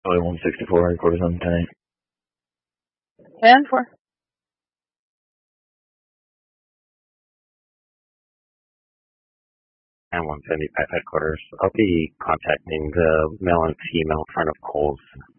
Only 164 headquarters on 10. 10-4. And 175 headquarters. I'll be contacting the male and female front of Coles